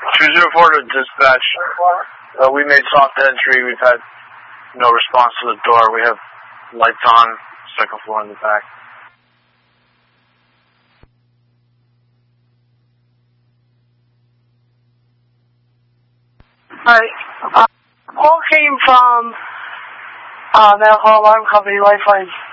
204 to dispatch. We made soft entry. We've had no response to the door. We have lights on, second floor in the back. Alright. Call came from Medical Alarm Company, Lifeline.